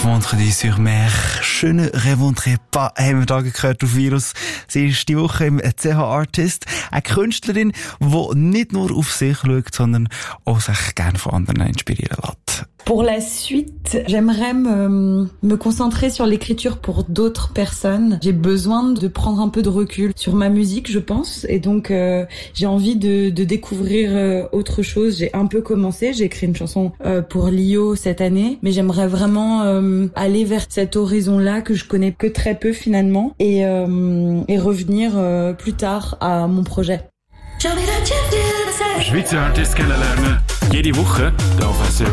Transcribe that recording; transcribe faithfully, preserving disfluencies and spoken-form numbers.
Vendredi sur Mer. Je ne reviendrai pas, haben wir da gehört auf Virus. Sie ist die Woche im C H Artist. Eine Künstlerin, die nicht nur auf sich schaut, sondern auch sich gerne von anderen inspirieren lässt. Pour la suite, j'aimerais me, me concentrer sur l'écriture pour d'autres personnes. J'ai besoin de prendre un peu de recul sur ma musique, je pense. Et donc, euh, j'ai envie de, de découvrir euh, autre chose. J'ai un peu commencé. J'ai écrit une chanson euh, pour Lio cette année. Mais j'aimerais vraiment euh, aller vers cet horizon-là que je connais que très peu finalement. Et, euh, et revenir euh, plus tard à mon projet. Schweizer Artists kennenlernen. Jede Woche hier auf S R